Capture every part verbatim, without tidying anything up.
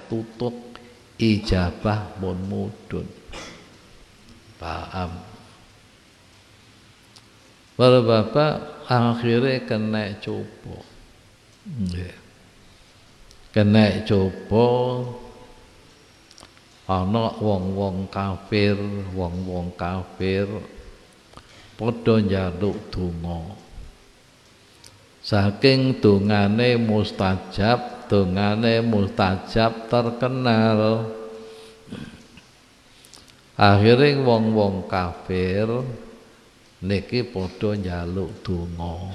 tutuk ijabah mun mudun. Paham? Para bapak akhirnya kena coba, kena coba. Ana wong-wong kafir, wong-wong kafir padha njaluk donga. Saking dongane mustajab, dongane mustajab terkenal. Akhirnya wong-wong kafir niki padha njaluk donga.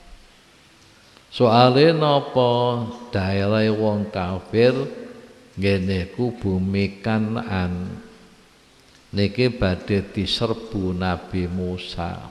Soale napa? Daerah wong kafir ngene ku bumi Kanaan niki badhe diserbu Nabi Musa.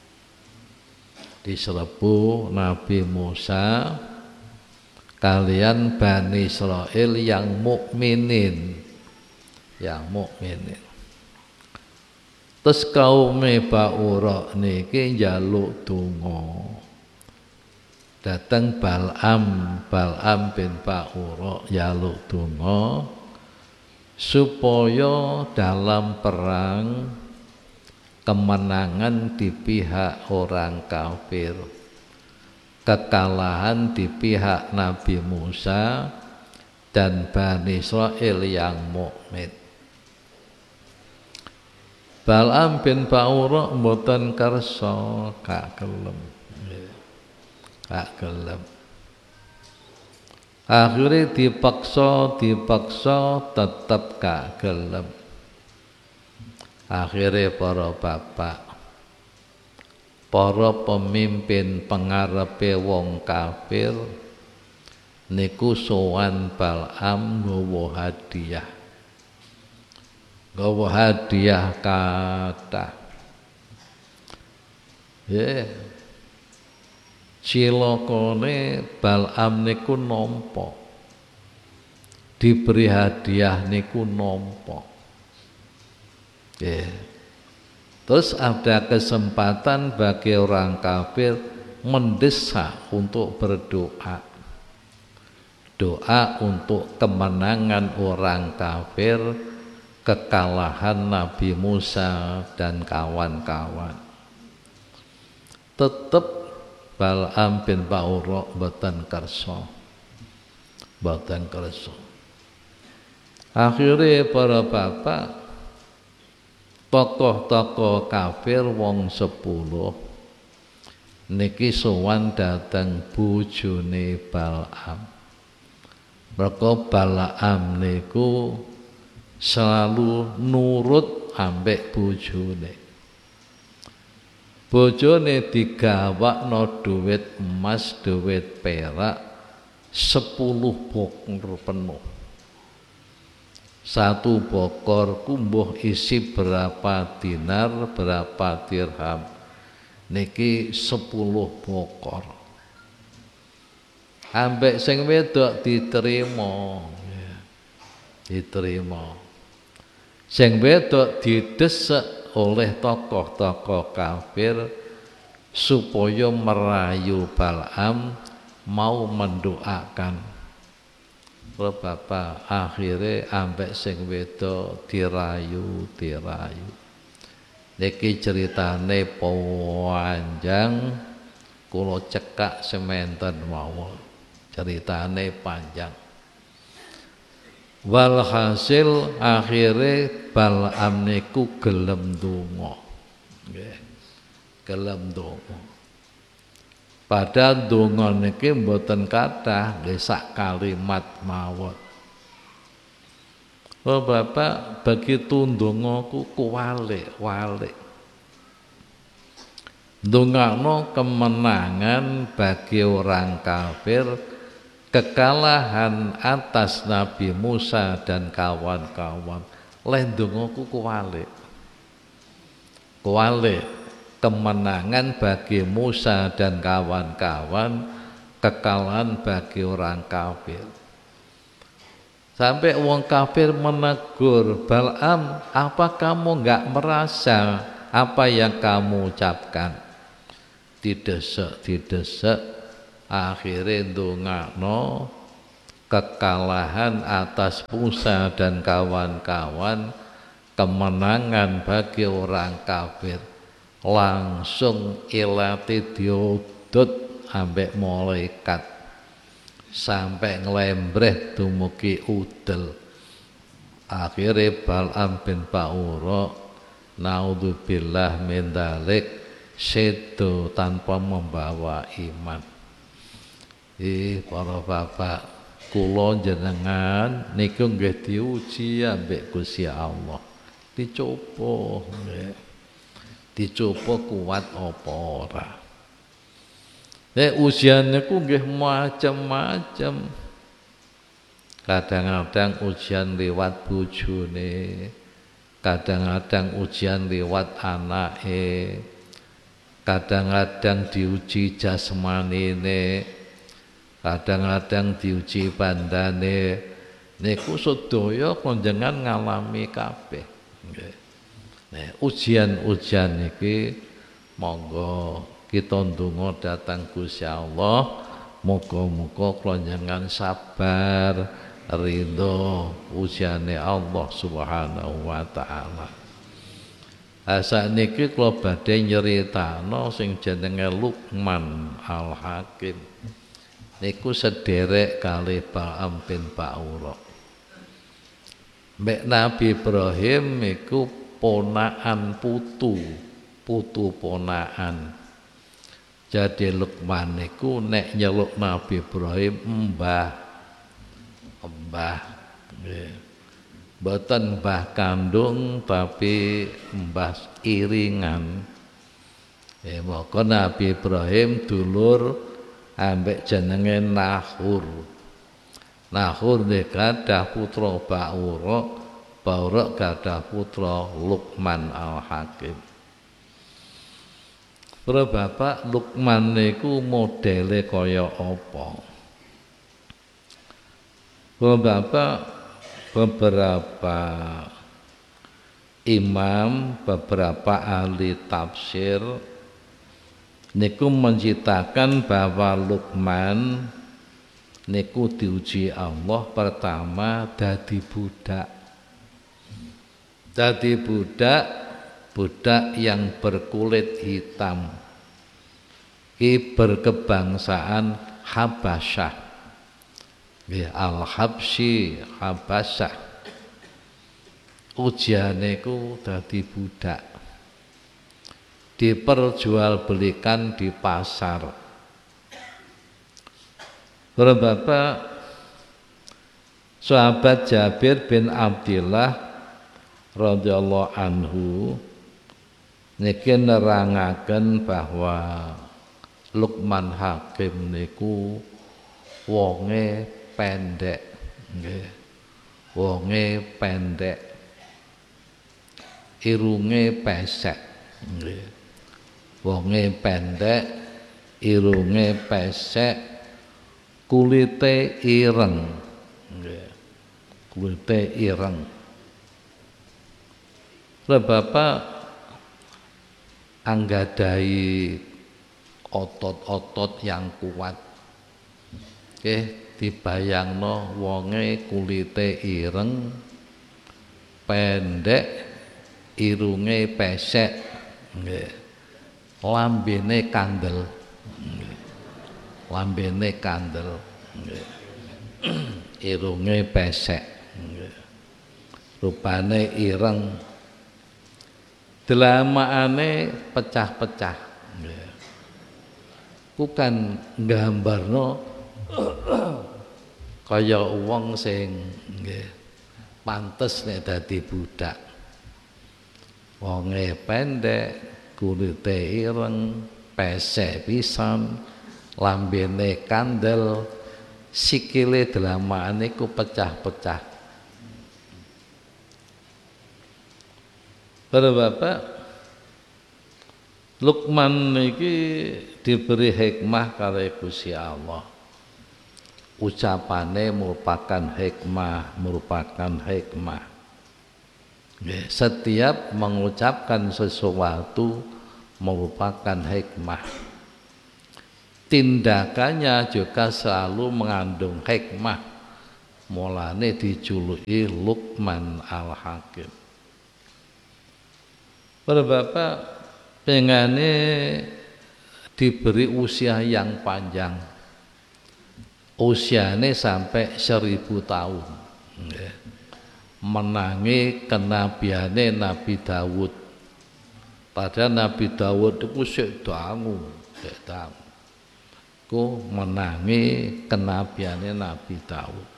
Diserbu Nabi Musa kalian Bani Israil yang mukminin, yang mukminin. Terus kaum Ba'ura niki njaluk donga. Datang Bal'am, Bal'am bin Ba'ura njaluk donga supaya dalam perang kemenangan di pihak orang kafir, kekalahan di pihak Nabi Musa dan Bani Israil yang mukmin. Bal'am bin Ba'ura mboten kersa, gak gelem. Gak gelem. Akhirnya dipaksa, dipaksa tetap gak gelem. Akhirnya para bapak, para pemimpin pengarepe wong kafir niku sowan Bal'am nggawa hadiah. Nggawa hadiah kathah. Yeah. Cilokone Bal'am niku nampa, diberi hadiah niku nampa. Yeah. Terus ada kesempatan bagi orang kafir mendesak untuk berdoa, doa untuk kemenangan orang kafir, kekalahan Nabi Musa dan kawan-kawan. Tetap Bal'am bin Ba'ura boten kersa, boten kersa. Akhirnya para bapak, tokoh-tokoh kafir wong sepuluh niki sowan dateng bojone Bal'am. Mereka Bal'am niku selalu nurut ambek bojone. Bojone digawakno duit emas, duit perak sepuluh bokor penuh. Satu bokor kumbuh isi berapa dinar, berapa dirham. Niki sepuluh bokor. Ambek sing wedok diterima, diterima. Sing wedok didesek oleh tokoh-tokoh kafir supaya merayu Bal'am mau mendoakan. Bapak akhirnya ambek sing wedok dirayu, dirayu. Niki ceritane panjang, kula cekak sementen mawon. Ceritane panjang. Walhasil akhirnya Bal'am niku gelem donga. Nggih. Gelem donga. Padahal donga niki mboten kathah, nggih sak kalimat mawon. Oh Bapak, begitu ndongaku kuwalik-walik. Ndongakno kemenangan bagi orang kafir, kekalahan atas Nabi Musa dan kawan-kawan. Leh ndongaku kuwalik. Kuwalik, kemenangan bagi Musa dan kawan-kawan, kekalahan bagi orang kafir. Sampai wong kafir menegur, Bal'am, apa kamu enggak merasa apa yang kamu ucapkan? Didesek, didesek, akhirnya ndongakno kekalahan atas Musa dan kawan-kawan, kemenangan bagi orang kafir. Langsung ilate diudut ambek malaikat sampai ngelembreh dumugi udel. Akhirnya Bal'am bin Ba'ura naudzubillah min dzalik sedo tanpa membawa iman. Ih para bapak, kula jenengan niku nggih diuji ambek Gusti Allah. Dicoba nggih. Dicoba kuat apa ora. Nek ujian niku nggih macam-macam. Kadang-kadang ujian lewat bojone, kadang-kadang ujian lewat anake, kadang-kadang diuji jasmanine, kadang-kadang diuji bandane. Niku sedaya konjengan ngalami kabeh. Nggih. Nah, ujian-ujian iki monggo kita ndonga datang Gusti Allah, muga-muga konjengan sabar ridho ujiane Allah Subhanahu wa taala. Asa niki kula badhe nyeritakno sing jenenge Luqman Al-Hakim. Niku sederek kalih Bal'am bin Ba'ura. Mbek Nabi Ibrahim niku ponakan putu, putu ponakan. Jadi Luqman niku nek nyeluk Nabi Ibrahim mbah, mbah, nggih. Mboten mbah kandung tapi mbah iringan. Ya moko Nabi Ibrahim dulur ambek jenenge Nahur. Nahur nek gadah putra Ba'ura, Ba'ura gadah putra Luqman Al-Hakim. Para bapak, Luqman niku modele kaya apa? Para bapak, beberapa imam, beberapa ahli tafsir niku menciptakan bahwa Luqman niku diuji Allah pertama dadi budak. Dadi budak, budak yang berkulit hitam. Ki berkebangsaan Habasyah. Ya, Al-Habsyi Habasyah. Ujiane ku dadi budak. Diperjualbelikan di pasar. Para bapak, sahabat Jabir bin Abdillah radhiyallahu anhu niki nerangaken bahwa Luqman Hakim niku wonge pendek, nggih. Wonge pendek. Irunge pesek, nggih. Wonge pendek, irunge pesek, kulite ireng, nggih. Kulite ireng. Lah Bapak anggadai otot-otot yang kuat. Nggih, dibayangno wonge kulite ireng, pendek, irunge pesek, nggih. Lambene kandel. Nggih. Lambene kandel, nggih. Irunge pesek, nggih. Rupane ireng. Delamaane pecah-pecah. Nggih. Bukan nggambarno kaya wong sing nggih pantes nek dadi budak. Wonge pendek, kulite ireng, pesek pisan, lambene kandel, sikile delamane ku pecah-pecah. Para bapak, Luqman niki diberi hikmah kali Gusti Allah. Ucapane merupakan hikmah, merupakan hikmah. Setiap mengucapkan sesuatu merupakan hikmah. Tindakannya juga selalu mengandung hikmah. mulane dijuluki Luqman Al-Hakim. Para bapak pengane diberi usia yang panjang, usiane sampai seribu tahun, menangi kenabiane Nabi Dawud. Padahal Nabi Dawud itu sik dangu, sik dangu. Ku menangi kenabiane Nabi Dawud.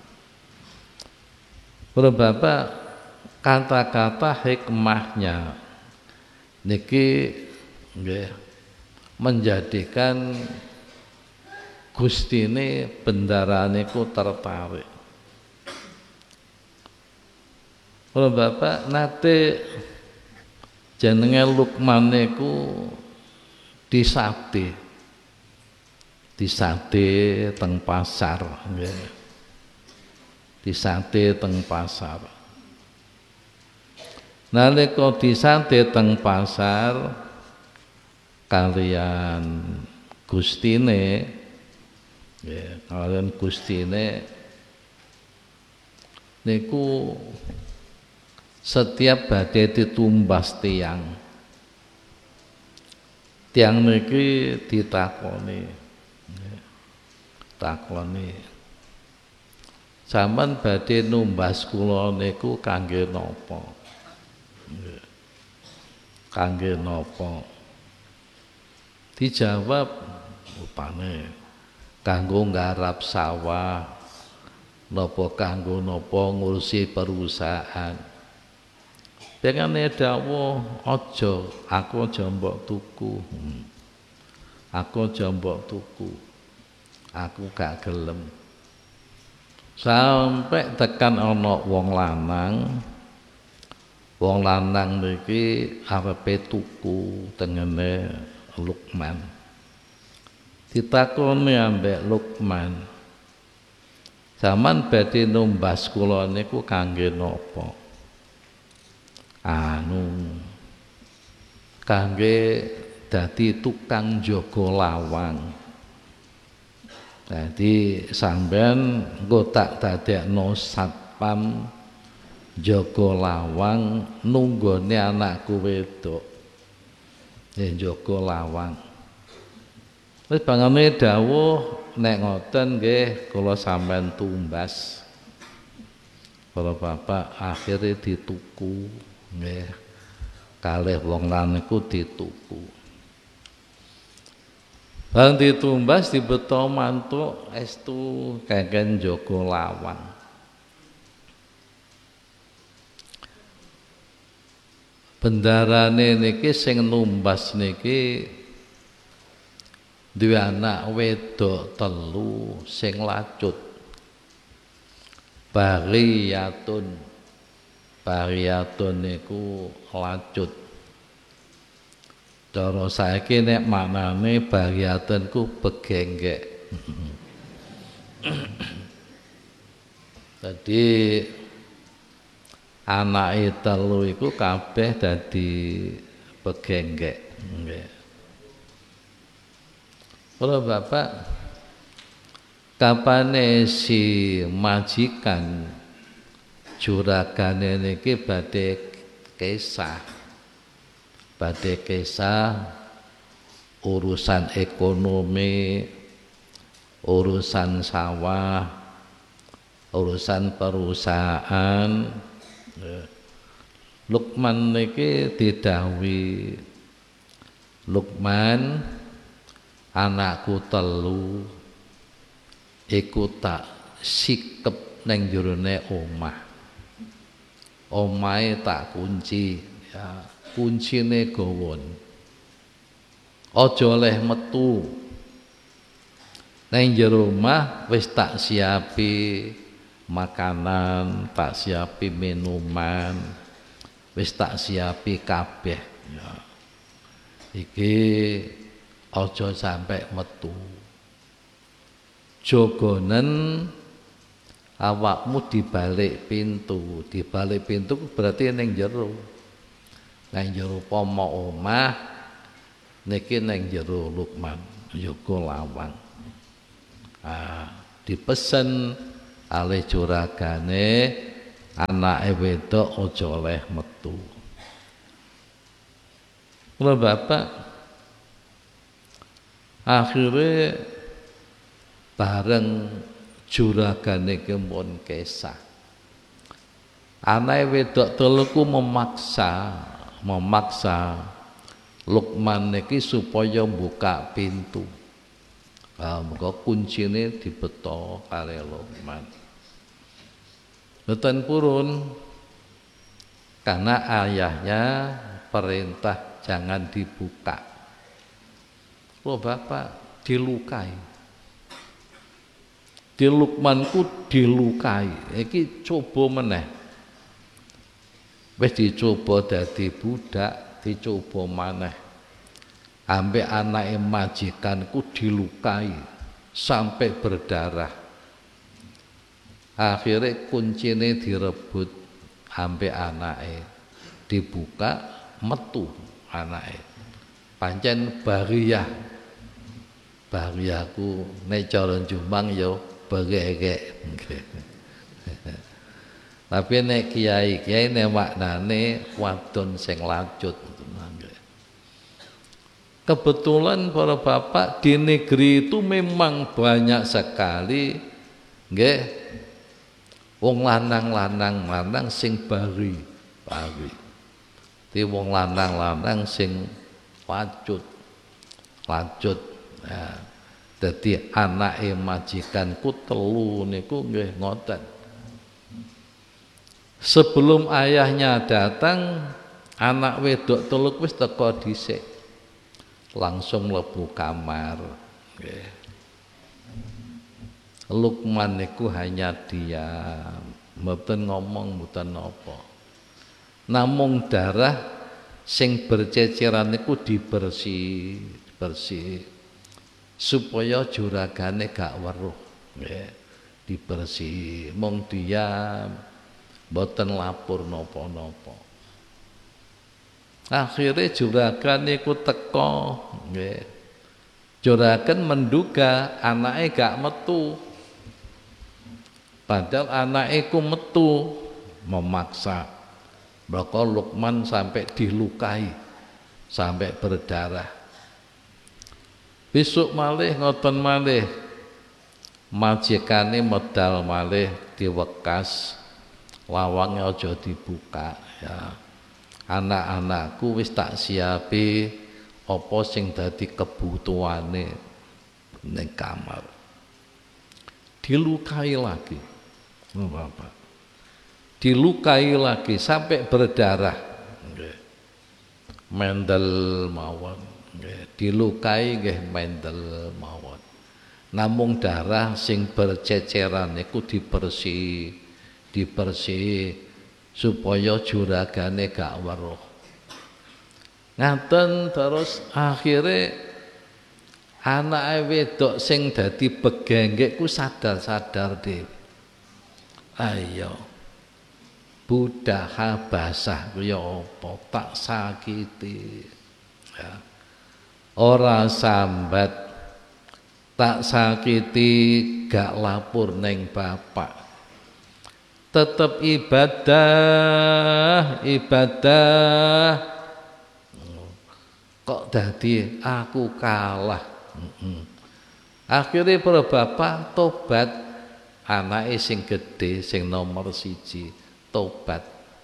Para bapak, kata-kata hikmahnya niki nggih menjadikan Gustine bendarane ku tertarik. Para bapak, nate jenenge Luqman niku disate. Disate teng pasar nggih. Disate teng pasar. Nalika disate teng pasar kalian Gustine nggih, kalian Gustine niku setiap badhe ditumbas tiang. Tiang niki ditakoni. Takoni. Sampeyan badhe numbas kula niku kangge napa? Kangge napa? Dijawab upane kanggo nggarap sawah, napa kanggo napa ngurusi perusahaan. Pengane dawuh aja, aku aja mbok tuku. Aku aja mbok tuku. Aku gak gelem. Sampai tekan ana wong lanang. Wong lanang niki arepe tuku tengene Luqman. Ditakoni ambek Luqman, "Zaman badhe numbas kula niku kangge napa?" Anu kangge dadi tukang jaga lawang. Dadi sampean engko tak dadekno satpam jaga lawang nunggone anakku wedok. Ya jaga lawang. Wis bangane dawuh nek ngoten nggih kula sampean tumbas. Para bapak akhirnya dituku nggih. Kalih wong lanang iku dituku. Bang ditumbas dibeto mantuk estu kengken jaga lawang. Bendarane niki sing numbas niki duwe anak wedok telu sing lacut. Bariyatun. Bariyatun niku lacut. Cara saiki nek maknane bariyatun ku begenggek. Jadi anake telu iku kabeh dadi begenggek nggih. Para bapak, kapane si majikan juragane niki badhe kesah. Badhe kesah urusan ekonomi, urusan sawah, urusan perusahaan. Luqman niki didhawuhi, Luqman, anakku telu iku tak sikep neng jerone omah. Omahe tak kunci, ya, kuncine gawon. Aja oleh metu. Neng jero omah wis tak siapi makanan, tak siapi minuman, wis tak siapi kabeh. Ya. Iki aja sampai metu. Jogonen awakmu dibalik pintu. Dibalik pintu berarti ning jero. Nang jero pomo omah niki ning jero Luqman jaga lawang. Ah, dipesen alih juragane anake wedok aja oleh metu. Lha bapak akhirnya bareng juragane kempun kesah. Anake wedok telu ku memaksa, memaksa Lukman niki supaya buka pintu. Ah, muga kuncine dibeto kali Lukman. Mboten purun karena ayahnya perintah jangan dibuka. Oh bapak dilukai. Di Lukmanku dilukai. Iki coba meneh. Wis dicoba dadi budak, dicoba maneh. Ambek anake majikanku dilukai sampai berdarah. Akhirnya kuncine direbut ambek anake. Dibuka metu anake. Pancen bariyah. Bariyahku nek cara Jombang ya begek. Tapi nek kiai-kiai nek maknane wadon sing lacut. Kebetulan para bapak di negeri itu memang banyak sekali nggih wong lanang-lanang lanang sing bari, bari. Di wong lanang-lanang sing lacut. Lacut. Nah, dadi anake majikanku telu niku nggih ngoten. Sebelum ayahnya datang, anak wedok telu wis teko dhisik. Langsung mlebu kamar. Nggih. Lukman niku hanya diam, mboten ngomong, mboten napa. Namung darah sing berceceran niku dibersih, bersih supaya juragane gak weruh. Nggih. Dibersih, mung diam, mboten lapor napa-napa. Akhirnya juragan niku teko, nggih. Juragan menduga anake gak metu. Padahal anake ku metu, memaksa. Maka Lukman sampai dilukai, sampai berdarah. Besok malih ngoten malih. Majikane medal malih diwekas. Lawange aja dibuka ya. Anak-anakku wis tak siapi apa sing dadi kebutuhane ning kamar. Dilukai lagi. Oh, Bapak. Dilukai lagi sampai berdarah. Nggih. Mendel mawon. Nggih, dilukai nggih mendel mawon. Namung darah sing berceceran niku dibersih, dibersih supaya juragane gak weruh. Ngaten terus akhirnya anake wedok sing dadi begenggek ku sadar-sadar dhewe. Ayo. Budak Habasah ku ya apa tak sakiti. Ya. Ora sambat tak sakiti gak lapor neng bapak. Tetap ibadah, ibadah. Kok dadi aku kalah. Akhirnya para bapak tobat. Anake sing gede, sing nomor siji tobat.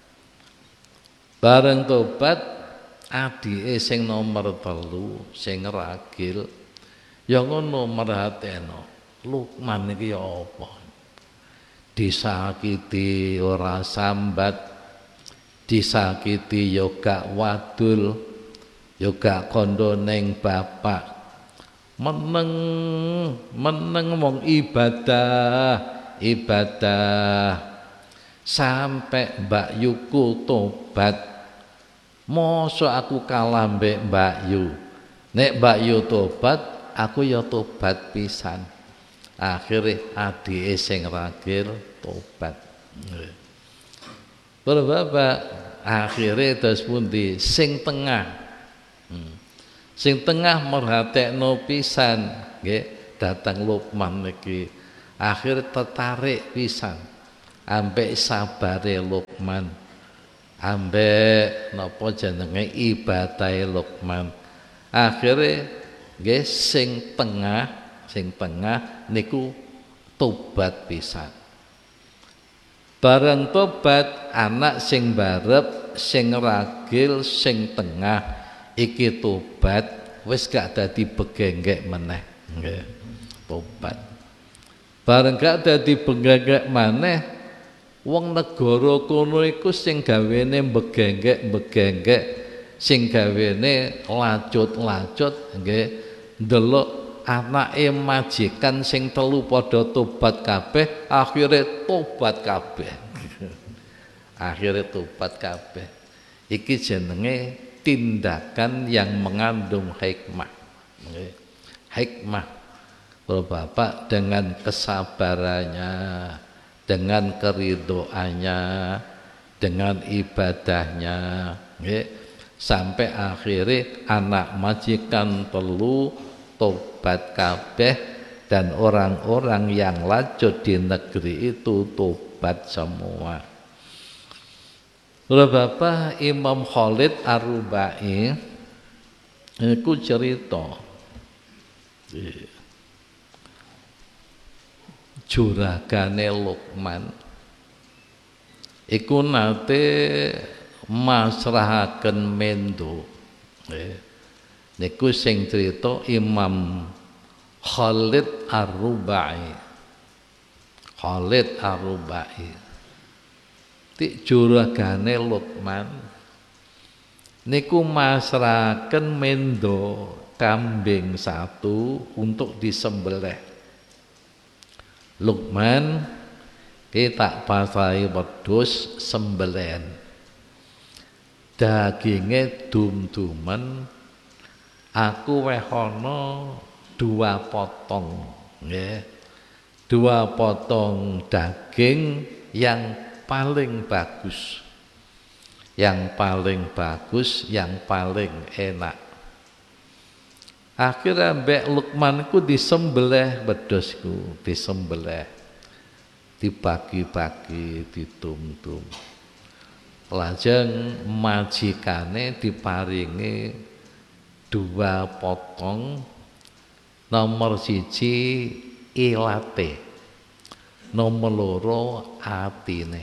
Bareng tobat, adike sing nomor telu, sing ragil, ya ngono merhateno. Lukman iki ya apa? Disakiti ora sambat, disakiti yo gak wadul, yo gak kondo neng bapak. Meneng, meneng mong ibadah, ibadah. Sampai Mbak Yuku tobat. Mosok aku kalah mbek Mbak Yu. Nek Mbak Yu tobat, aku ya tobat pisan. Akhirnya adike sing ragil tobat. Para bapak, akhirnya terus pundi sing tengah. Hmm. Sing tengah merhatekno pisan, nggih, datang Lukman niki. Akhirnya tertarik pisan ambek sabare Luqman, ambek napa jenenge ibadahe Luqman. Akhirnya nggih sing tengah, sing tengah niku tobat pisan. Bareng tobat anak sing barep, sing ragil, sing tengah iki tobat wis gak dadi begenggek meneh. Nggih. Tobat. Bareng gak dadi begenggek maneh, wong negara kono iku sing gawene begenggek-begenggek, sing gawene lacut-lacut nggih, ndelok anake majikan sing telu padha tobat kabeh, akhire tobat kabeh. Akhire tobat kabeh. Iki jenenge tindakan yang mengandung hikmah. Nggih. Hikmah. Kalau Bapak dengan kesabarannya, dengan keridoannya, dengan ibadahnya, nggih, sampai akhirnya anak majikan telu tobat kabeh dan orang-orang yang lanjut di negeri itu tobat semua. Kalau Bapak Imam Khalid Ar-Rubai itu cerita juragane Luqman iku nate masrahaken mendo. Eh, niku sing cerita Imam Khalid Ar-Rubai. Khalid Ar-Rubai. Ti juragane Luqman niku masrahaken mendo kambing satu untuk disembelih. Luqman kita pasai wedhus sembelihan, dagingnya dum-duman, aku wehono dua potong, ya, dua potong daging yang paling bagus, yang paling bagus, yang paling enak. Akhirnya mbek Luqman ku disembelih wedhusku, disembelih, dibagi-bagi, ditum-tum. Lajeng majikane diparingi dua potong, nomor siji ilate, nomor loro atine,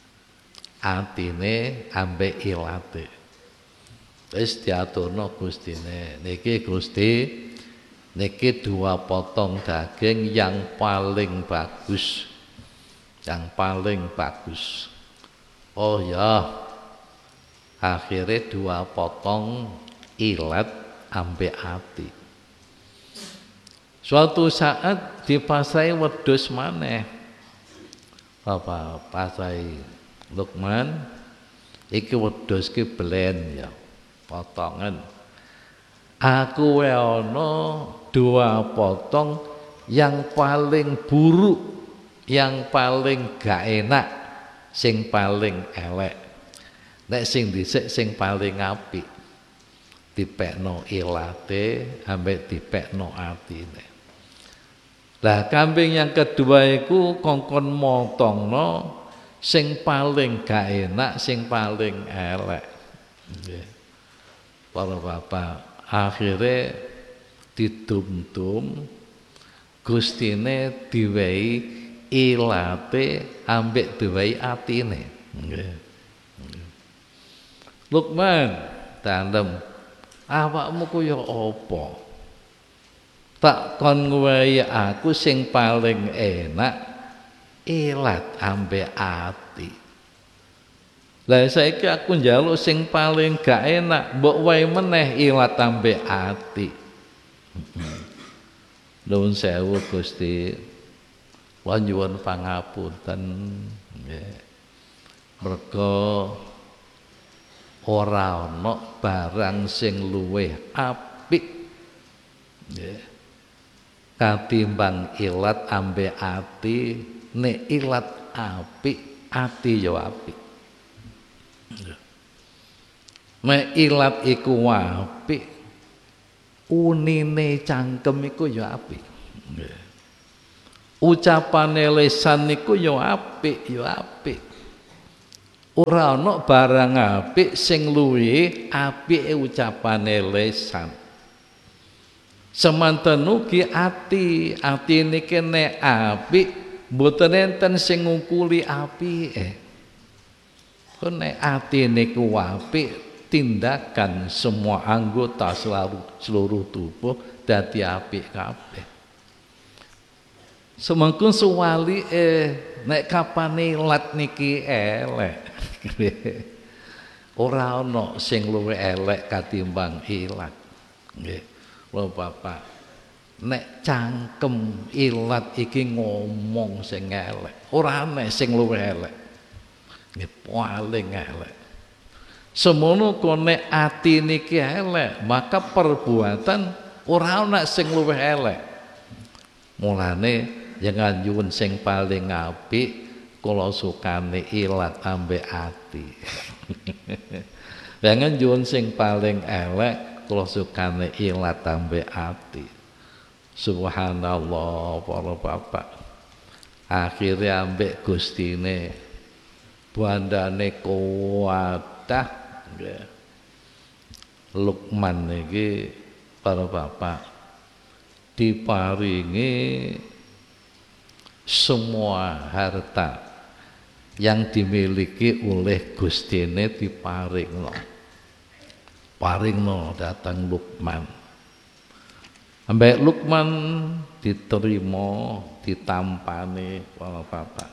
atine ambek ilate. Wis diaturno Gustine, niki Gusti, niki dua potong daging yang paling bagus, yang paling bagus. Oh ya, akhirnya dua potong ilat ambek ati. Suatu saat dipasai wedhus maneh, apa pasai Luqman, iki wedhus ki belen ya. Potongan. Aku weono dua potong yang paling buruk, yang paling gak enak, sing paling elek. Nek sing dhisik sing paling apik. Dipekno ilate ambek dipekno atine. Lah kambing yang kedua iku kongkon motongno sing paling gak enak, sing paling elek. Nggih. Para bapak, akhirnya ditum-tum, Gustine diwehi ilate ambek diwehi atine. Luqman dalem, awakmu ku ya apa? Tak kon ngwehi aku sing paling enak ilat ambek ati. Lah saiki aku njaluk sing paling gak enak, mbok wae meneh ilat ambek ati. Nuwun sewu Gusti. Kula nyuwun pangapunten nggih. Merga ora ana barang sing luwih apik nggih katimbang ilat ambek ati. Nek ilat apik, ati ya apik. Nek ilat iku apik, unine cangkem iku ya apik. Ucapane lisan niku ya apik, ya apik. Ora ana barang apik sing luwih apike ucapane lisan. Semanten ugi ati, ati niki nek apik mboten enten sing ngungkuli apike. Kok nek ati niku apik, tindakan semua anggota seluruh, seluruh tubuh dadi apik kabeh. Semangkun suwali eh nek kapane ilat niki elek. Ora ana sing luwih elek katimbang ilat. Nggih. Lho Bapak. Nek cangkem ilat iki ngomong sing elek, ora ana sing luwih elek. Nggih paling elek. Semono kok nek ati niki elek, maka perbuatan ora ana sing luwih elek. Mulane jangan nyuwun sing paling apik kula sukane ilat ambek ati. Jangan nyuwun sing paling elek kula sukane ilat ambek ati. Subhanallah para bapak. Akhirnya ambek gustine bandane kuwatah nggih. Lukman niki para bapak diparingi semua harta yang dimiliki oleh gustine diparingno. Paringno datang Lukman. Ambek Lukman diterima, ditampani para bapak.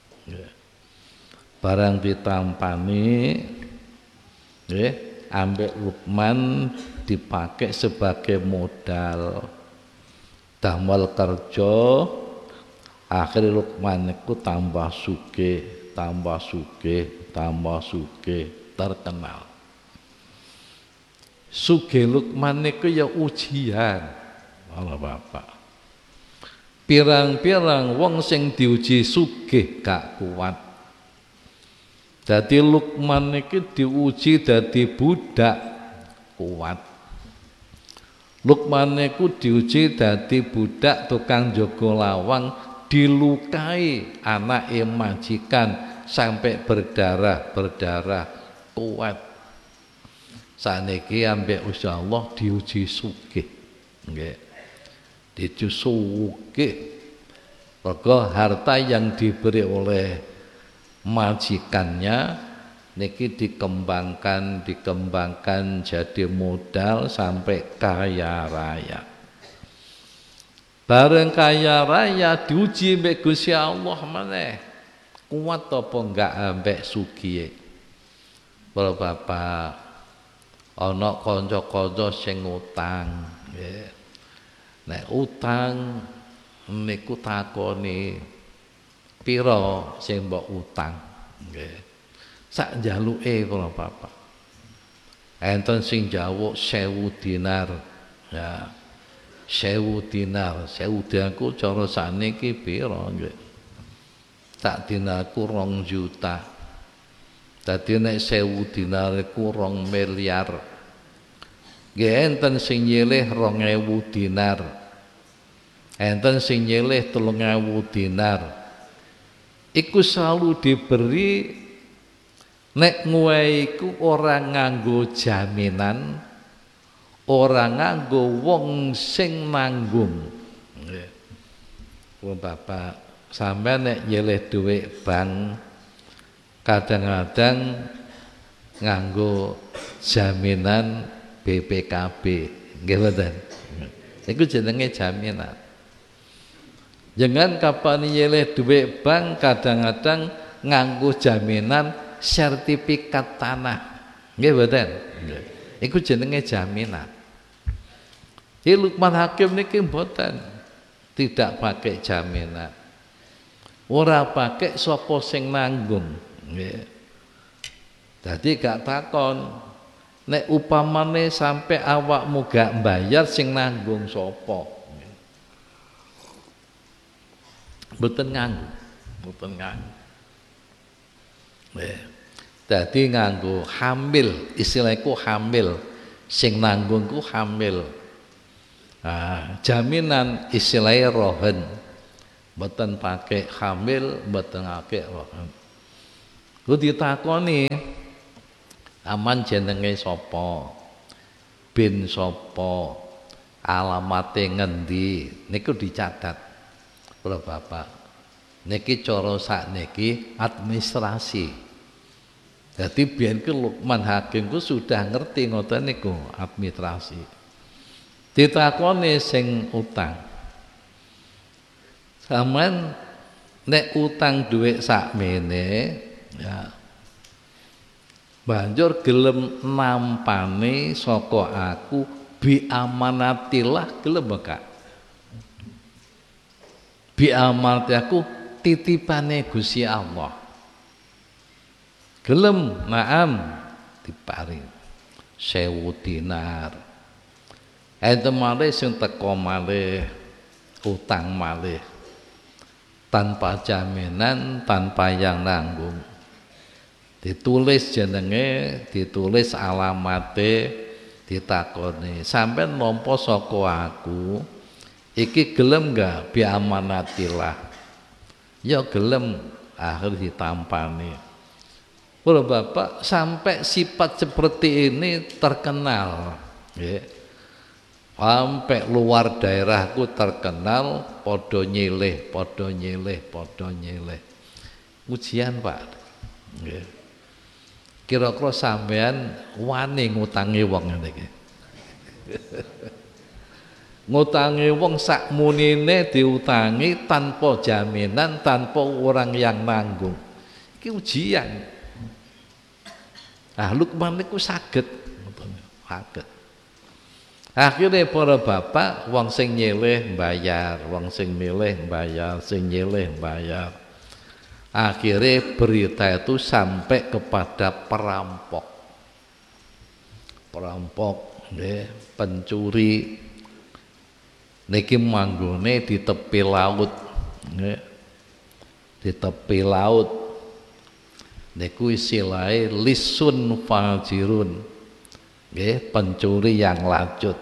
Barang ditampani, nggih, ambek Lukman dipakai sebagai modal damel kerja. Akhirnya Lukman itu tambah sugih, tambah sugih, tambah sugih, terkenal. Sugih Lukman itu ya ujian, Allah Bapak. Pirang-pirang wong sing diuji sugih gak kuat. Jadi Lukman itu diuji dadi budak kuat. Lukman itu diuji dadi budak tukang jaga lawang, dilukai anak yang majikan sampai berdarah-berdarah kuat. Saniki ambek Gusti Allah diuji sugih. Nggih. Diuji sugih. Mergo harta yang diberi oleh majikannya niki dikembangkan, dikembangkan jadi modal sampai kaya raya. Bareng kaya raya diuji mbek Gusti Allah maneh. Kuat apa enggak ambek sugih. Para bapak, ana kanca-kanca sing utang, nggih. Nek utang niku takoni pira sing mbok utang, nggih. Sak njaluke para bapak. Enten sing jawuk sewu dinar. Ya. Sewu dinar, sewu dinarku cara sakniki pira nggih. Sak dinarku rong juta. Dadi nek sewu dinar iku rong miliar. Nggih enten sing nyilih rong ewu dinar. Enten sing nyilih telung ewu dinar. Iku selalu diberi nek nguwehi iku ora nganggo jaminan. Orang nganggo wong sing nanggung. Nggih. Wong bapak sampeyan nek nyilih dhuwit bank kadang-kadang nganggo jaminan B P K B. Nggih mboten. Iku jenenge jaminan. Jangan kapan nyilih dhuwit bank kadang-kadang nganggo jaminan sertifikat tanah. Nggih mboten. Nggih. Iku jenenge jaminan. Di Lukman Hakim niki mboten, tidak pakai jaminan. Ora pakai sapa sing nanggung, nggih. Dadi gak takon nek upamane sampai awakmu gak bayar sing nanggung sapa. Mboten nganggo, mboten nganggo. Nggih. Dadi nganggo hamil, istilahku hamil, sing nanggung ku hamil. Nah, jaminan istilahnya rohen. mboten pakai hamil, mboten pakai roham. Ku ditakoni, aman jenenge sapa? Bin sapa? Alamate ngendi? Niku dicatat. Para bapak. Niki cara sakniki administrasi. Jadi biyen ku Lukman Hakim ku sudah ngerti ngoten niku administrasi. Ditakoni sing utang. Sampeyan nek utang dhuwit sakmene ya banjur gelem nampani saka aku bi amanatillah gelem gak? Bi amanati aku titipane Gusti Allah. Gelem naam diparing sewu dinar. Enten malih sing teko malih utang malih tanpa jaminan, tanpa yang nanggung. Ditulis jenenge, ditulis alamate, ditakoni, sampean nampa saka aku, iki gelem enggak bi amanatillah? Ya gelem, akhir ditampani. Para bapak, sampai sifat seperti ini terkenal, ya. Sampai luar daerahku terkenal, podo nyilih, podo nyilih, podo nyilih. Ujian Pak, ya. Kira-kira sampean wani ngutangi wong ngene iki. Ngutangi wong sak munine diutangi tanpa jaminan, tanpa orang yang nanggung. Iki ujian. Ah Lukman niku saged, saged. Akhirnya para bapak, wong sing nyilih bayar, wong sing milih bayar, sing nyilih bayar. Akhirnya berita itu sampai kepada perampok, perampok, ya, pencuri. Niki manggone di tepi laut, ya, di tepi laut. Niku istilahnya lisun fajirun. Nggih, pencuri yang lanjut.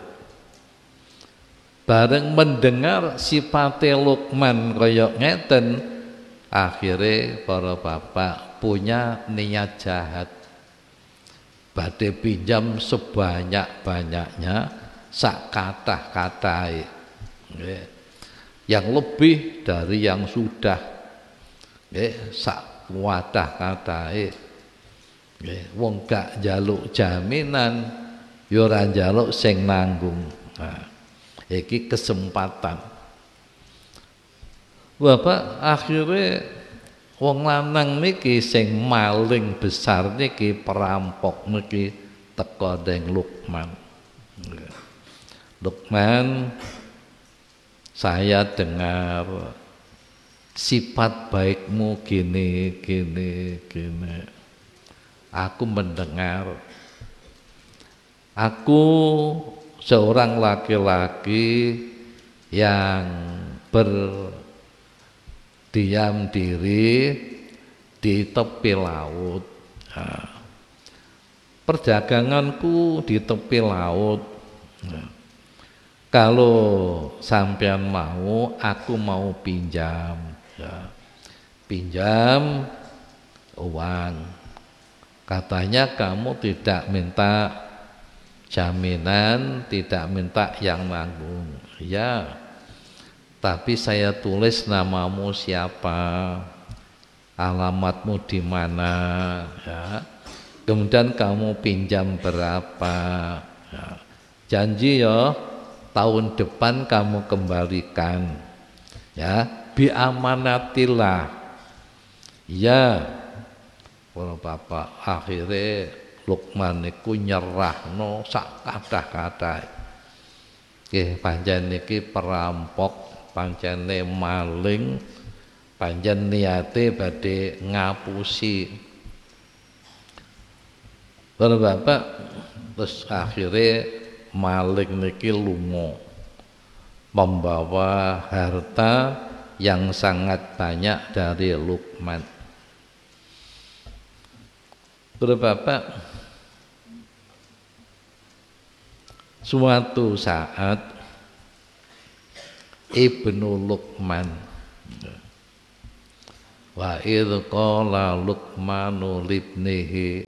Bareng mendengar sifate Lukman kaya ngeten, akhirnya para bapak punya niat jahat. Badhe pinjam sebanyak-banyaknya sak kathah-kathahe. Nggih. Yang lebih dari yang sudah. Nggih, sak wadah-kathahe. Nggih, wong gak njaluk jaminan, ya ora njaluk sing nanggung. Nah, iki kesempatan. Bapak akhirnya wong lanang niki sing maling besar niki, perampok niki teka deng Lukman. Lukman, saya dengar sifat baikmu gini, gini, gini. Aku mendengar, aku seorang laki-laki yang berdiam diri di tepi laut. Nah, perdaganganku di tepi laut. Nah, kalau sampean mau, aku mau pinjam, ya. Pinjam uang. Katanya kamu tidak minta jaminan, tidak minta yang nanggung. Ya, tapi saya tulis namamu siapa, alamatmu di mana, ya. Kemudian kamu pinjam berapa, ya. Janji ya, tahun depan kamu kembalikan, ya. Bi amanatillah, ya. Para bapak, akhirnya Lukman niku nyerahno sak kathah-kathah. Nggih, pancen niki perampok, pancene maling, pancen niate badhe ngapusi. Para bapak, terus akhirnya maling niki lunga membawa harta yang sangat banyak dari Lukman. Bapak, suatu saat Ibnu Lukman Wa idh qala Luqmanu libnihi,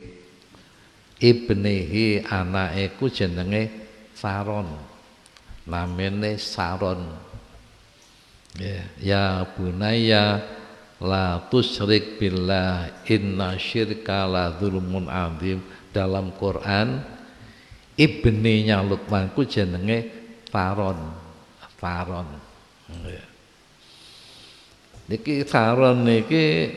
ibnihi anake ku jenenge Saron, namene Saron. Ya, ya bunaya la tusyrik billah inna syirka la dzulmun adzim. Dalam Quran ibninya Luqman ku jenenge Saron. Saron. Ya. Niki Saron niki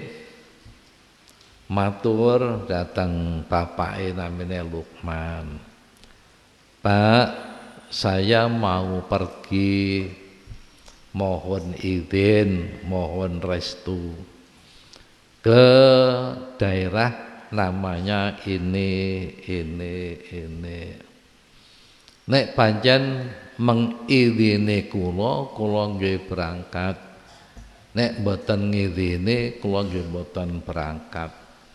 matur datang bapake namanya Luqman. Pak, saya mau pergi, mohon izin, mohon restu ke daerah namanya ini, ini, ini. Nek pancen mengizini kula, kula nggih berangkat. Nek mboten ngizini, kula nggih mboten berangkat.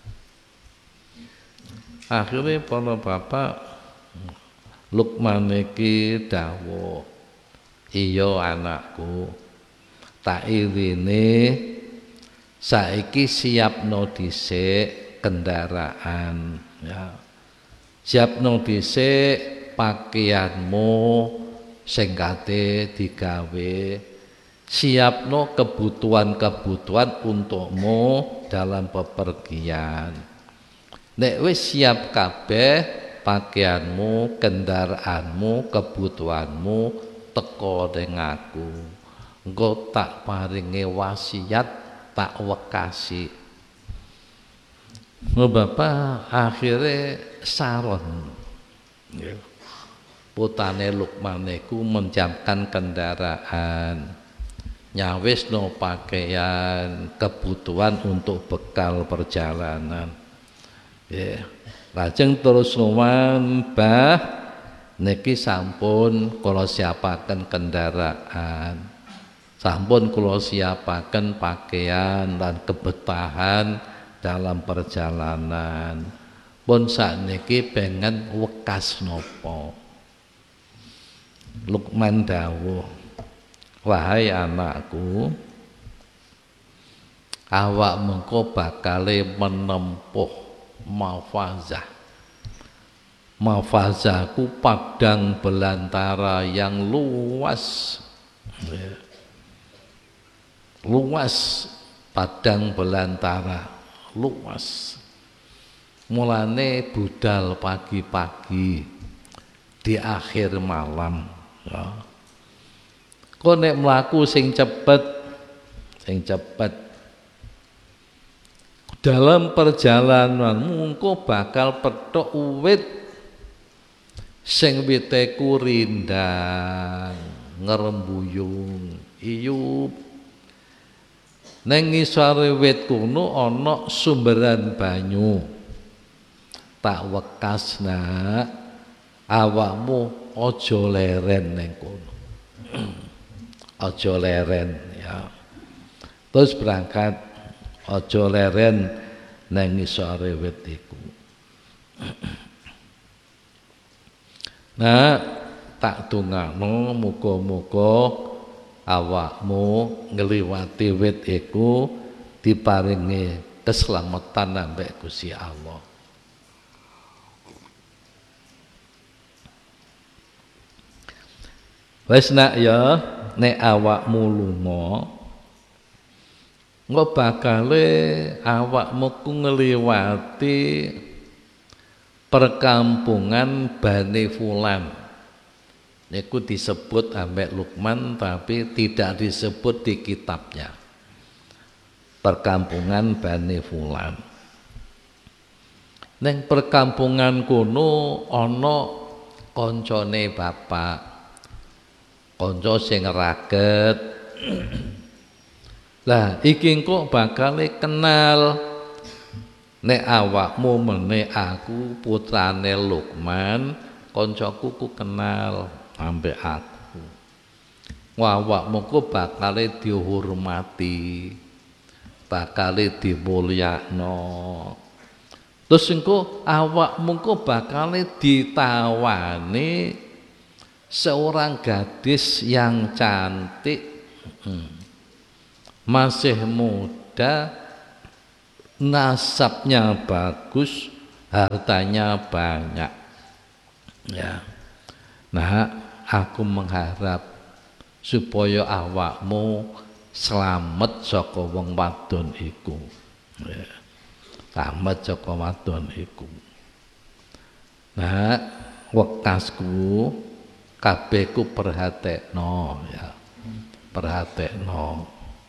Akhirnya para bapak Luqman iki dawuh, iya anakku, tak izini saiki siapno dhisik kendaraan, ya. Siapno dhisik pakaianmu sing kate digawe, siapno kebutuhan-kebutuhan untukmu dalam bepergian. Nek wis siap kabeh pakaianmu, kendaraanmu, kebutuhanmu, teko ning aku. Engko tak paringi wasiat, tak wekasi. Bapak akhirnya Saron, putane Luqman iku menyiapkan kendaraan, nyawisno pakaian, kebutuhan untuk bekal perjalanan. Ya, lajeng terus nuwun, Bah, niki sampun kula siapaken kendaraan, sampun kula siapaken pakaian dan kebetahan dalam perjalanan. Pun sakniki pengen wekas napa? Luqman dawuh, wahai anakku, awak mengko bakale menempuh mafazah. Mafazah ku padang belantara yang luas, luas, padang belantara luas. Mulane budal pagi-pagi di akhir malam, ya. Kok nek mlaku sing cepet, sing cepet dalam perjalananmu engko bakal petuk uwit sing wite ku rindang, ngrembuyung, iyup. Neng ngisore wit kuno ana sumberan banyu. Tak wekas nak, awakmu aja leren neng kono. Aja leren, ya. Terus berangkat, aja leren neng ngisore wit iku. Nah, tak dongakno muga-muga awakmu ngliwati wit iku diparingi keselamatan ambek Gusti Allah. Wis nak ya, nek awakmu lunga, engko bakale awakmu ku ngliwati perkampungan Bani Fulan. Niku disebut ambek Luqman tapi tidak disebut di kitabnya. Perkampungan Bani Fulan. Neng perkampungan kuno ana koncone bapak, kanca sing raget. Lah iki kok bakale kenal, nek awakmu meneh aku putrane Luqman, kancaku ku kenal ambek aku. Awakmu ku bakale dihormati, bakale dimulyakno. Terus engko awakmu ku bakale ditawani seorang gadis yang cantik, hmm, masih muda, nasabnya bagus, hartanya banyak. Ya. Nah, aku mengharap supaya awakmu selamat saka wong wadon iku. Ya. Selamat saka wadon iku. Nah, wekasku kabeh ku perhatekno ya. Perhatekno.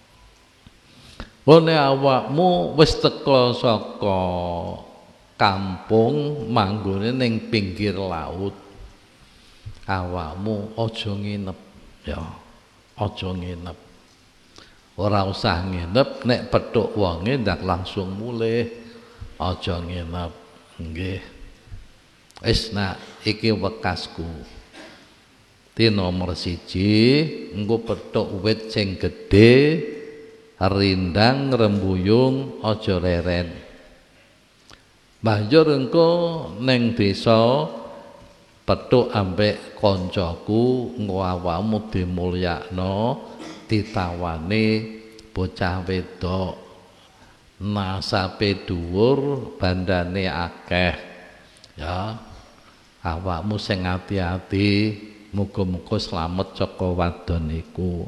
Wone awakmu wis teka saka kampung manggone ning pinggir laut. Awakmu aja nginep ya. Aja nginep. Ora usah nginep, nek petuk wonge ndak langsung mulih. Aja nginep. Nggih. Wis nak iki wekasku. Di nomor siji engko petuk wit sing gedhe, rindang rembuyung aja leren. Banjur engko ning desa petuk ambek koncoku engko awakmu dimulyakno, ditawani bocah wedok nasabe dhuwur, bandane akeh. Ya. Awakmu sing ati-ati, muga-muga slamet saka wadon iku.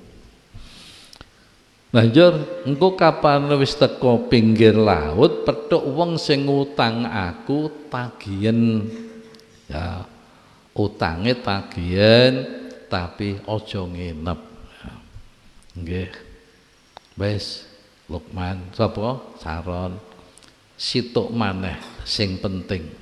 Banjur engko kapan wis teka pinggir laut, petuk wong sing utang aku tagihen. Ya, utange tagihen tapi aja nginep. Ya. Nggih. Wis Lukman, sapa? Saron. Situk maneh sing penting.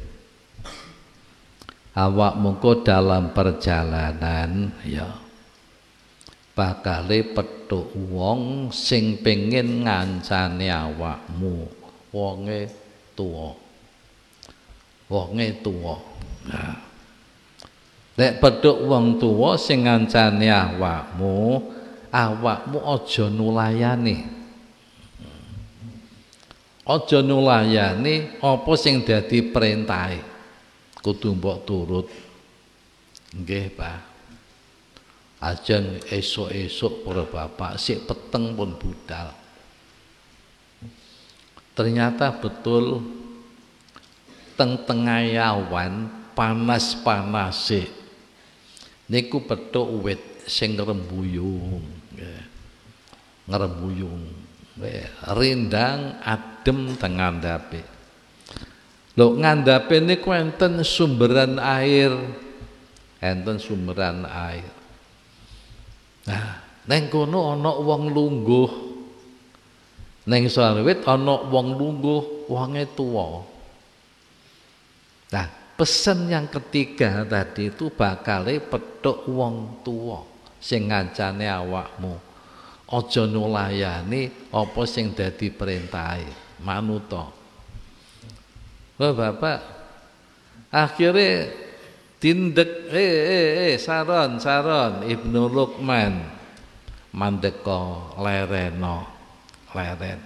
Awakmu kok dalam perjalanan ya bakale petuk wong sing pengen ngancani awakmu, wonge tuwa. Wonge tuwa. Nah. Nek petuk wong tuwa sing ngancani awakmu, awakmu aja nulayani. Aja nulayani apa sing dadi perintahe. Kudu mbok turut. Nggih, Pak. Ajeng esuk-esuk para bapak sik peteng pun budal. Ternyata betul teng tengah awan panas-panase niku petuk wit sing ngrembuyung. Nggih. Ngrembuyung. Nggih, rindang adem teng ngandhape. Lho ngandhape niku enten sumberan air, enten sumberan air. Nah, neng kono ana wong lungguh. Neng sawit ana wong lungguh, wonge tuwa. Nah, pesen yang ketiga tadi itu bakale petuk wong tuwa sing ngancane awakmu. Aja nulayani apa sing dadi perintahe, manuta. Wah bapak, akhirnya tindek eh eh eh saron saron Ibnu Lukman mandeka lereno leren.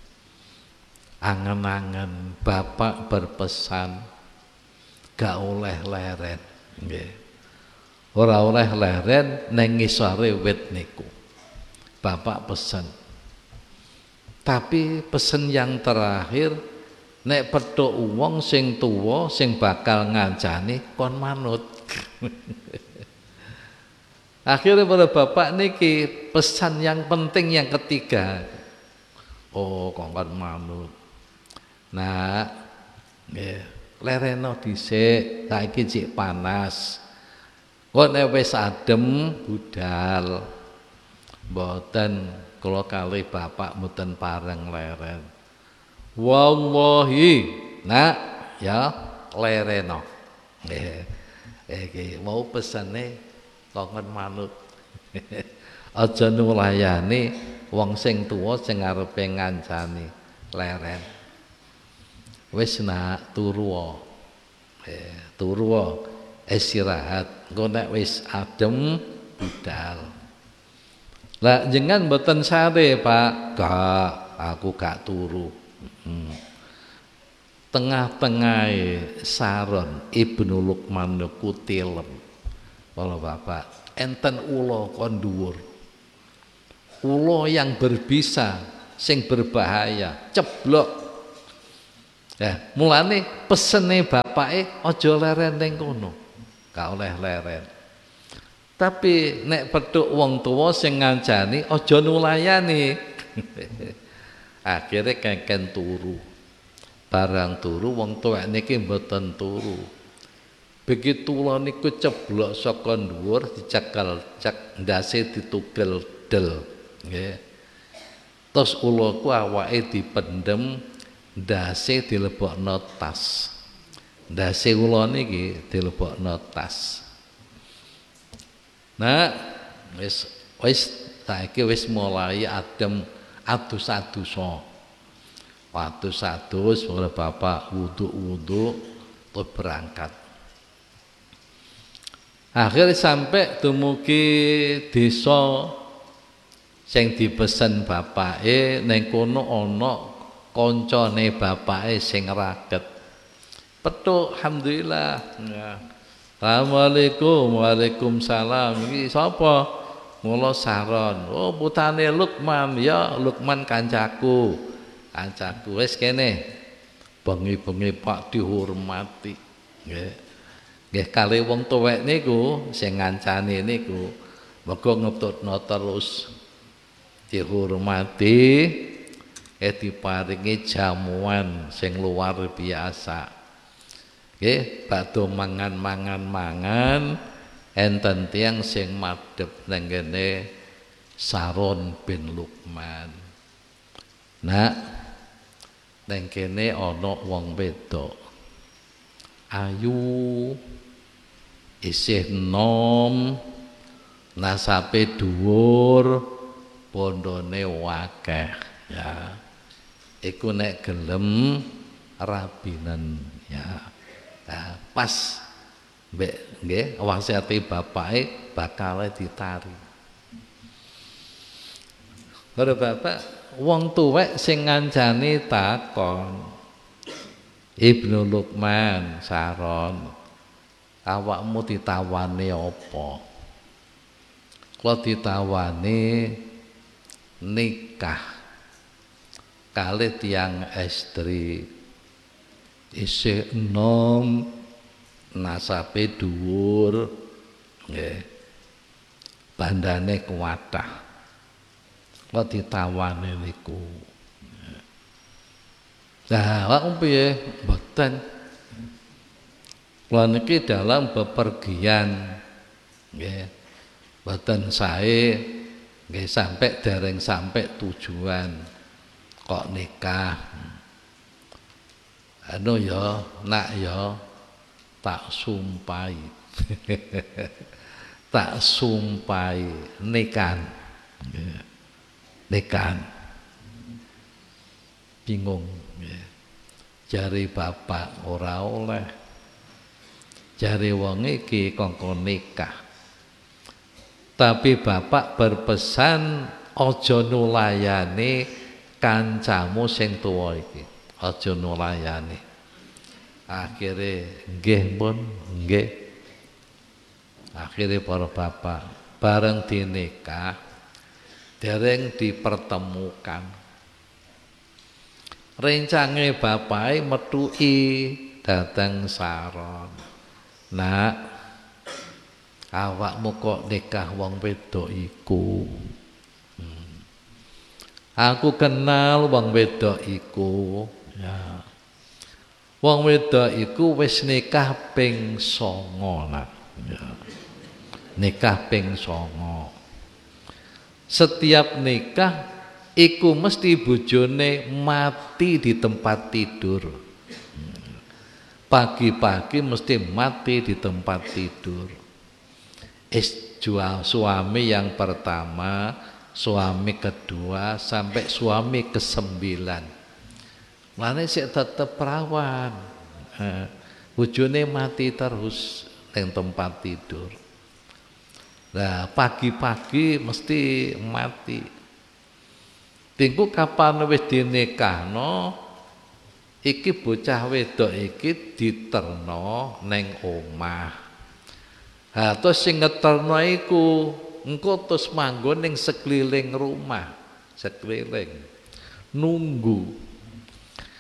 Angen-angen bapak berpesan gak oleh leren, nggih. Ora oleh leren neng ngisore wit niku. Bapak pesen. Tapi pesen yang terakhir, nek petuk wong sing tuwa sing bakal ngancani kon manut. Akhirnya pada bapak niki pesan yang penting yang ketiga. Oh, kon manut. Nah, nggih, lereno dhisik, saiki jek panas. Kok nek wis adem budal. Mboten kula kalih bapak mboten pareng leren. Wallahi nak ya lereno. Eh, iki mau pesene kongen manut. Aja nulayani wong sing tuwa sing arepe ngancani leren. Wis nak turu. Eh, turu istirahat. Engko nek wis adem budal. Lah jenengan mboten sare, Pak. Gak, aku gak turu. Hmm. Tengah-tengah saron Ibnu Lukman niku tilem. Kalau bapak enten ula kon dhuwur. Ula yang berbisa sing berbahaya, ceblok Ya, mulane pesene bapake aja leren ning kono. Gak oleh leren. Tapi nek petuk wong tuwa sing ngancani aja nulayani. Akhire kengken turu. Barang turu wong tuwek niki mboten turu. Begitu kula niku ceblok saka dhuwur dicekel cek ndase ditugel del nggih. Terus kula ku awake dipendhem ndase dilebokno tas. Ndase kula niki dilebokno tas. Nah, wis wis saiki wis mulai adem adus-adusa. Adus-adus mulai bapak wudu-wudu terus berangkat. Akhir sampai dumugi desa sing dipesen bapake ning kono ana kancane bapake sing raget. Petuk alhamdulillah. Ya. Assalamualaikum, waalaikumsalam. Iki sapa? Mula Saron. Oh, putane Lukman. Ya, Lukman kancaku. Kancaku wis kene. Bengi-bengi Pak dihormati. Nggih. Nggih kali wong tuwek niku sing ngancani niku mergo ngetutno terus dihormati eh diparingi jamuan sing luar biasa. Nggih, badhe mangan-mangan-mangan enten tiyang sing madhep nang kene Saron bin Lukman. Nah, nang kene ana wong wedok ayu isih nom nasabe dhuwur pondone akeh ya iku nek gelem rabinen ya nah, pas mbek nggih wasiate bapake bakal ditari karo bapak wong tuwek sing ngancani takon Ibnu Lukman Saron awakmu ditawani apa? Kula ditawani nikah kalih tiyang estri isih enom nasabe dhuwur nggih bandane kuwatah kula ditawani niku lah awakmu piye mboten kula niki dalam bepergian nggih mboten sae nggih sampai dereng sampai tujuan kok nikah anu ya nak ya tak sumpahi tak sumpahi nikan nggih nikan bingung nggih jare bapak ora oleh jare wong iki kongkon nikah. Tapi bapak berpesan aja nulayani kancamu sing tuwa iki. Aja nulayani. Akhire nggih pun nggih. Akhire para bapak bareng dinikah dereng dipertemukan. Rencange bapake metuki dateng Saron. Nak awakmu kok nikah wong wedok iku hmm. Aku kenal wong wedok iku ya. Wong wedok iku wis nikah ping songo nak ya. Nikah ping songo. Setiap nikah iku mesti bojone mati di tempat tidur. Pagi-pagi mesti mati di tempat tidur. Es jual suami yang pertama, suami kedua sampai suami kesembilan. Mana sih tetap perawan. Eh, bojone mati terus di tempat tidur. Nah, pagi-pagi mesti mati. Tingku kapan wis dinikahno? Iki bocah wedok iki diterno neng omah. Ha terus sing ngeterno iku engko terus manggon ning sekeliling rumah, sekeliling nunggu.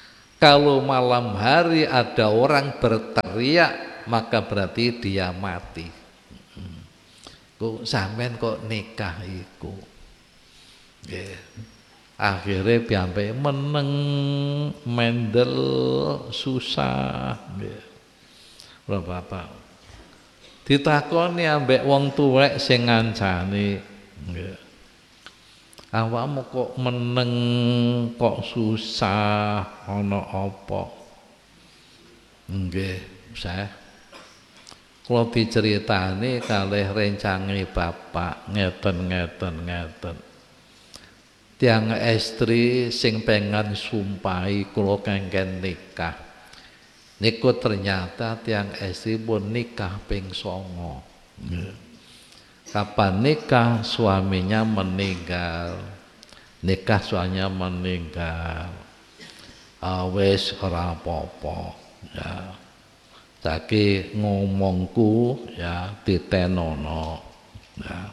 Kalau malam hari ada orang berteriak, maka berarti dia mati. Kok sampean kok nikah iku? Nggih. Akhirnya piampe meneng mendel susah nggih. Lho Bapak. Ditakoni ambek wong tuwek sing ngancani nggih. Awakmu kok meneng kok susah ana apa? Nggih, Syekh. Kula diceritani kalih rencange bapak ngeten-ngeten ngeten. Tiang estri sing pengen sumpahi kula kengken nikah. Niku ternyata tiang estri pun nikah ping songo. Kapan nikah suaminya meninggal. Nikah suaminya meninggal. Ah, wis ora apa-apa. Ya. Saiki ngomongku ya ditenono. Ya.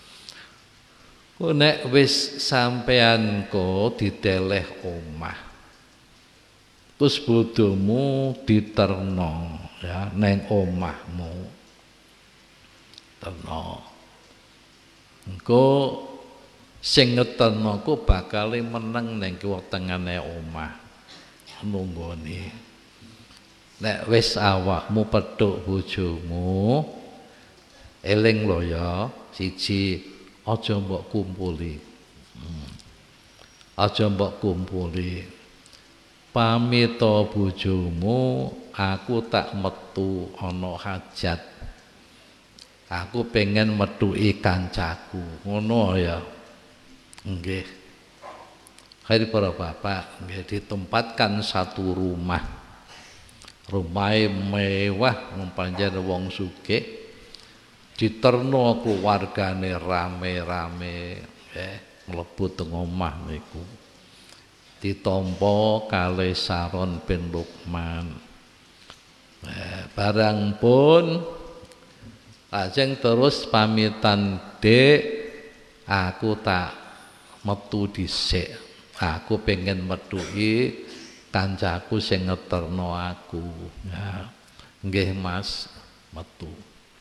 Nek wis sampean ko dideleh omah. Terus bodomu diterno ya neng omahmu. Terno. Engko sing ngeterno ku bakal meneng neng kiwa tengane omah. Nunggoni. Nek wis awakmu pedhuk bojomu eling lho ya, siji aja mbok kumpuli. Hmm. Aja mbok kumpuli. Pamita bojomu, aku tak metu ana hajat. Aku pengen metuki kancaku. Ngono ya. Nggih. Hai para bapak, nggih ditempatkan satu rumah. Rumahe mewah panjen wong sugih. Diterno keluargane rame-rame, nggih, mlebu teng omah niku. Ditampa kalih Saron bin Lukman. Eh, barang pun lajeng terus pamitan, Dek, aku tak metu dhisik. Aku pengen metuki kancaku sing ngeterno aku. Ya. Nggih Mas, metu.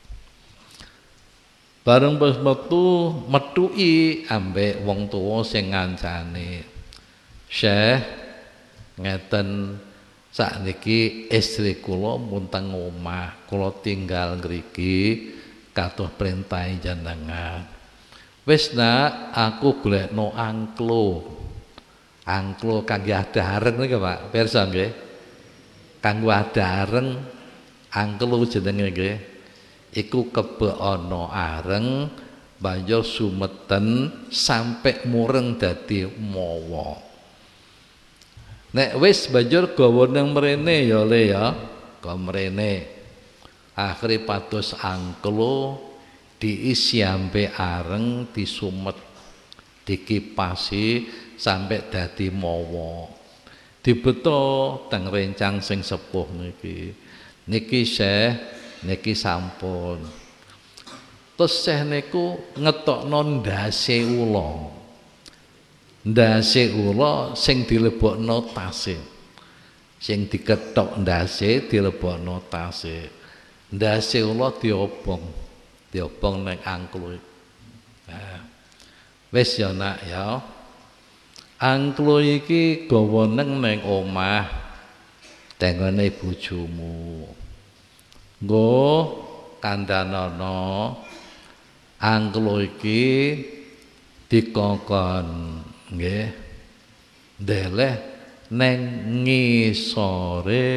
Bareng pas metu, metuki ambek wong tuwa sing ngancani. Syekh, ngeten sakniki istri kula mun teng omah, kula tinggal ngriki katuh perintahe jenengan. Wis nak, aku golekno angklo. Angklo kangge adareng niki Pak, pirsa nggih. Kanggo adareng angklo jenenge nggih. Iku kebek ana areng banjur sumeten sampai mureng dadi mawa. Nek wis banjur gawa nang mrene ya le ya, gawa mrene. Akhire pados angklo diisi ampe areng disumet dikipasi sampai dadi mawa. Dibeto teng rencang sing sepuh niki. Niki Syekh, niki sampun. Terus Syekh niku ngetokno ndase ula. Ndase ula sing dilebokno tase. Sing diketok ndase dilebokno tase. Ndase ula diobong. Diobong ning angklo. Nah. Wis ya nak ya. Angklo iki gawa neng ning omah tengene bojomu. Nggo kandhanana angklo iki dikongkon nggih ndeleh neng ngisore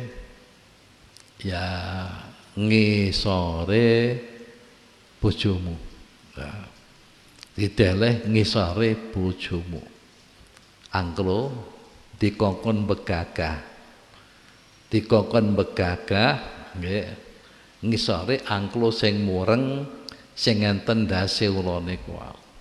ya ngisore bojomu. Nah, dideleh ngisore bojomu. Angklo dikongkon begagah. Dikongkon begagah nggih ngisore angklo sing mureng sing enten ndase ula niku.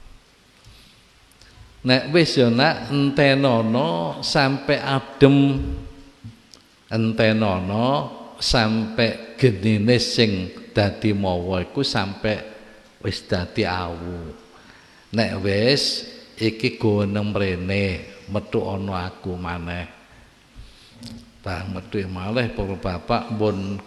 Nek wis ya nak entenono sampai adem, entenono sampai genine sing dadi mawa iku sampai wis dadi awu. Nek wis iki go nang mrene metu ana aku maneh. tah medhih malih para bapak pun